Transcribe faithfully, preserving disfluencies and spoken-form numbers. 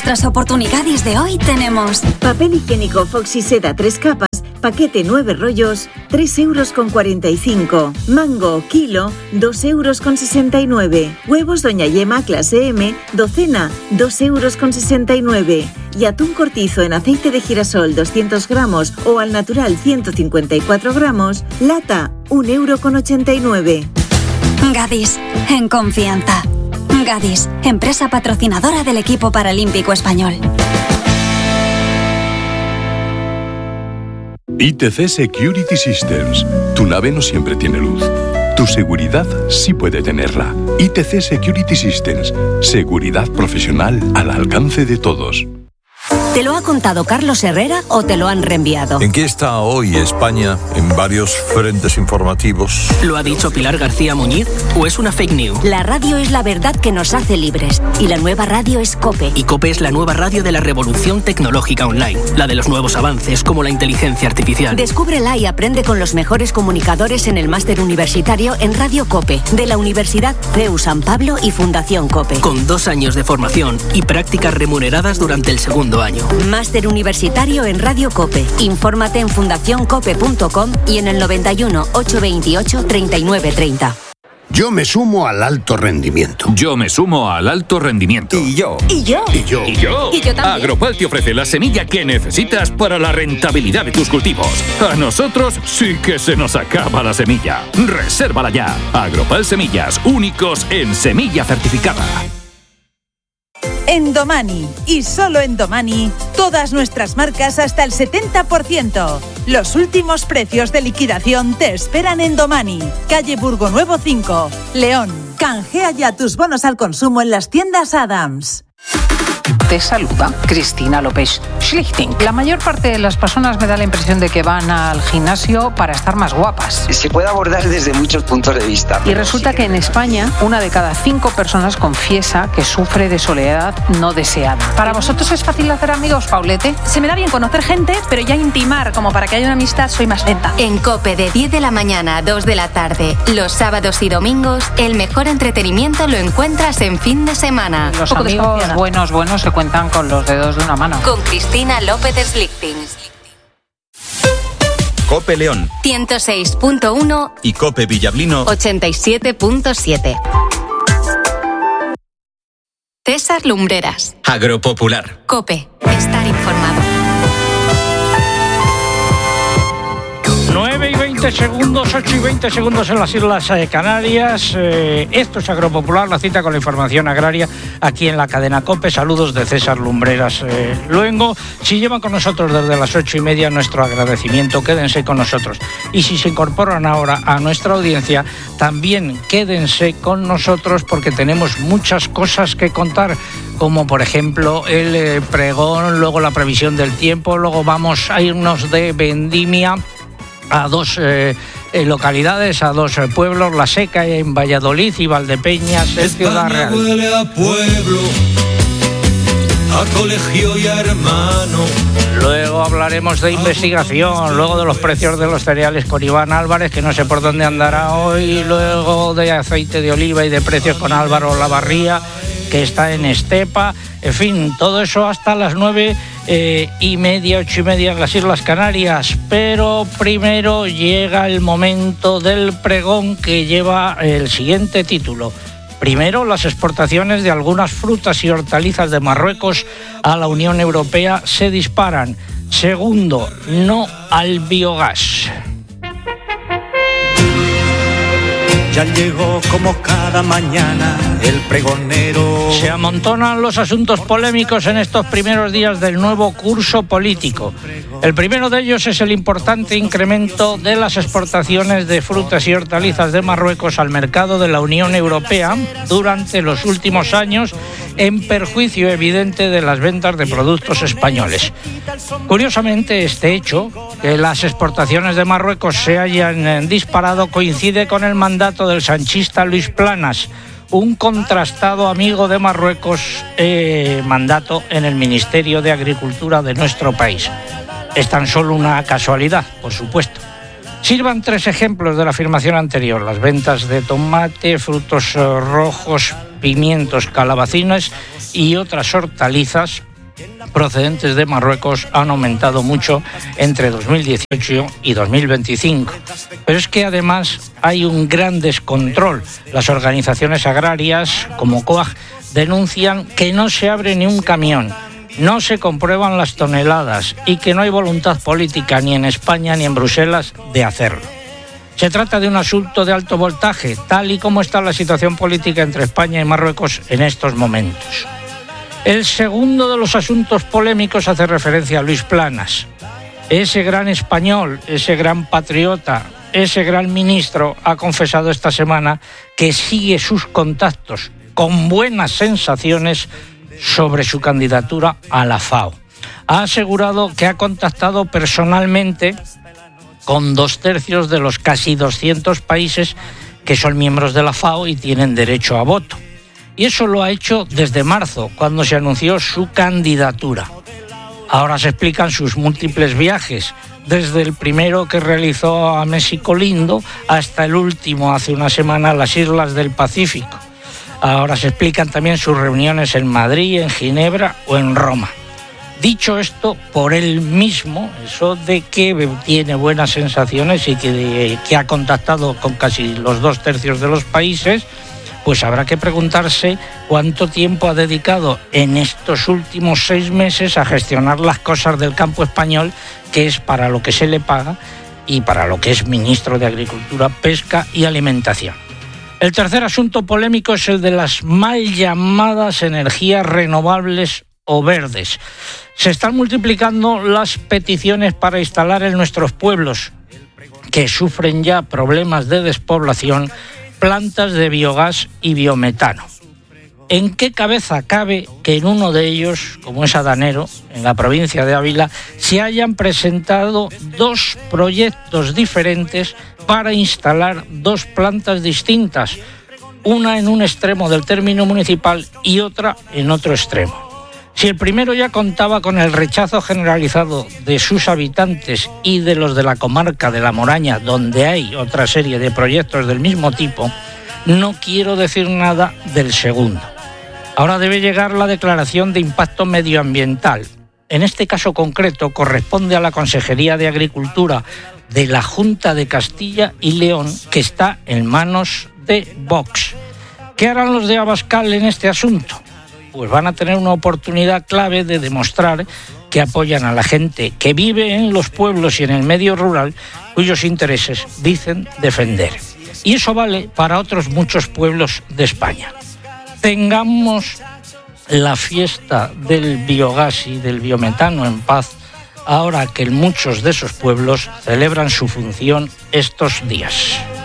nuestras oportunidades de hoy tenemos papel higiénico Foxy Seda tres capas, paquete nueve rollos, tres euros con cuarenta y cinco. Mango, kilo, dos euros con sesenta y nueve. Huevos Doña Yema clase M, docena, dos euros con sesenta y nueve. Y atún cortizo en aceite de girasol doscientos gramos o al natural ciento cincuenta y cuatro gramos, lata, un euro con ochenta y nueve. Gadis, en confianza. Gadis, empresa patrocinadora del equipo paralímpico español. I T C Security Systems. Tu nave no siempre tiene luz. Tu seguridad sí puede tenerla. I T C Security Systems. Seguridad profesional al alcance de todos. ¿Te lo ha contado Carlos Herrera o te lo han reenviado? ¿En qué está hoy España en varios frentes informativos? ¿Lo ha dicho Pilar García Muñiz o es una fake news? La radio es la verdad que nos hace libres y la nueva radio es COPE. Y COPE es la nueva radio de la revolución tecnológica online, la de los nuevos avances como la inteligencia artificial. Descúbrela y aprende con los mejores comunicadores en el máster universitario en Radio COPE de la Universidad C E U San Pablo y Fundación COPE. Con dos años de formación y prácticas remuneradas durante el segundo año. Máster universitario en Radio COPE. Infórmate en fundación cope punto com y en el noventa y uno, ochocientos veintiocho, treinta y nueve treinta. Yo me sumo al alto rendimiento. Yo me sumo al alto rendimiento. Y yo. Y yo. Y yo. Y yo. Y yo también. Agropal te ofrece la semilla que necesitas para la rentabilidad de tus cultivos. A nosotros sí que se nos acaba la semilla. Resérvala ya. Agropal Semillas, únicos en semilla certificada. En Domani, y solo en Domani, todas nuestras marcas hasta el setenta por ciento. Los últimos precios de liquidación te esperan en Domani, calle Burgo Nuevo cinco, León. Canjea ya tus bonos al consumo en las tiendas Adams. Te saluda Cristina López Schlichting. La mayor parte de las personas me da la impresión de que van al gimnasio para estar más guapas. Se puede abordar desde muchos puntos de vista. Y resulta que en España, una de cada cinco personas confiesa que sufre de soledad no deseada. ¿Para vosotros es fácil hacer amigos, Paulete? Se me da bien conocer gente, pero ya intimar, como para que haya una amistad, soy más lenta. En COPE de diez de la mañana a dos de la tarde, los sábados y domingos, el mejor entretenimiento lo encuentras en fin de semana. Los amigos buenos, buenos se cuentan con los dedos de una mano. Con Cristina López Schlichting. COPE León ciento seis punto uno y COPE Villablino ochenta y siete punto siete. César Lumbreras. Agropopular. COPE. Estar informado. nueve y veinte segundos, ocho y veinte segundos en las Islas eh, Canarias. Eh, esto es Agropopular, la cita con la información agraria aquí en la cadena COPE. Saludos de César Lumbreras eh, Luengo. Si llevan con nosotros desde las ocho y media, nuestro agradecimiento. Quédense con nosotros. Y si se incorporan ahora a nuestra audiencia, también quédense con nosotros porque tenemos muchas cosas que contar, como por ejemplo el eh, pregón, luego la previsión del tiempo, luego vamos a irnos de vendimia a dos eh, eh, localidades, a dos eh, pueblos, La Seca en Valladolid y Valdepeñas en Ciudad Real. Huele a pueblo, a colegio y a hermano. Luego hablaremos de investigación, luego de los precios de los cereales con Iván Álvarez, que no sé por dónde andará hoy, luego de aceite de oliva y de precios con Álvaro Lavarría, que está en Estepa. En fin, todo eso hasta las nueve eh, y media, ocho y media en las Islas Canarias. Pero primero llega el momento del pregón, que lleva el siguiente título. Primero, las exportaciones de algunas frutas y hortalizas de Marruecos a la Unión Europea se disparan. Segundo, no al biogás. Ya llegó como cada mañana el pregonero. Se amontonan los asuntos polémicos en estos primeros días del nuevo curso político. El primero de ellos es el importante incremento de las exportaciones de frutas y hortalizas de Marruecos al mercado de la Unión Europea durante los últimos años, en perjuicio evidente de las ventas de productos españoles. Curiosamente, este hecho, que las exportaciones de Marruecos se hayan disparado, coincide con el mandato del sanchista Luis Planas, un contrastado amigo de Marruecos, eh, mandato en el Ministerio de Agricultura de nuestro país. Es tan solo una casualidad, por supuesto. Sirvan tres ejemplos de la afirmación anterior: las ventas de tomate, frutos rojos, pimientos, calabacines y otras hortalizas procedentes de Marruecos han aumentado mucho entre dos mil dieciocho y dos mil veinticinco. Pero es que además hay un gran descontrol. Las organizaciones agrarias, como COAG, denuncian que no se abre ni un camión, no se comprueban las toneladas y que no hay voluntad política ni en España ni en Bruselas de hacerlo. Se trata de un asunto de alto voltaje, tal y como está la situación política entre España y Marruecos en estos momentos. El segundo de los asuntos polémicos hace referencia a Luis Planas. Ese gran español, ese gran patriota, ese gran ministro ha confesado esta semana que sigue sus contactos con buenas sensaciones sobre su candidatura a la FAO. Ha asegurado que ha contactado personalmente con dos tercios de los casi doscientos países que son miembros de la FAO y tienen derecho a voto. Y eso lo ha hecho desde marzo, cuando se anunció su candidatura. Ahora se explican sus múltiples viajes, desde el primero que realizó a México Lindo hasta el último hace una semana a las islas del Pacífico. Ahora se explican también sus reuniones en Madrid, en Ginebra o en Roma. Dicho esto por él mismo, eso de que tiene buenas sensaciones y que, que ha contactado con casi los dos tercios de los países, pues habrá que preguntarse cuánto tiempo ha dedicado en estos últimos seis meses a gestionar las cosas del campo español, que es para lo que se le paga y para lo que es ministro de Agricultura, Pesca y Alimentación. El tercer asunto polémico es el de las mal llamadas energías renovables o verdes. Se están multiplicando las peticiones para instalar en nuestros pueblos, que sufren ya problemas de despoblación, plantas de biogás y biometano. ¿En qué cabeza cabe que en uno de ellos, como es Adanero, en la provincia de Ávila, se hayan presentado dos proyectos diferentes para instalar dos plantas distintas, una en un extremo del término municipal y otra en otro extremo? Si el primero ya contaba con el rechazo generalizado de sus habitantes y de los de la comarca de La Moraña, donde hay otra serie de proyectos del mismo tipo, no quiero decir nada del segundo. Ahora debe llegar la declaración de impacto medioambiental. En este caso concreto corresponde a la Consejería de Agricultura de la Junta de Castilla y León, que está en manos de Vox. ¿Qué harán los de Abascal en este asunto? Pues van a tener una oportunidad clave de demostrar que apoyan a la gente que vive en los pueblos y en el medio rural, cuyos intereses dicen defender. Y eso vale para otros muchos pueblos de España. Tengamos la fiesta del biogás y del biometano en paz, ahora que muchos de esos pueblos celebran su función estos días.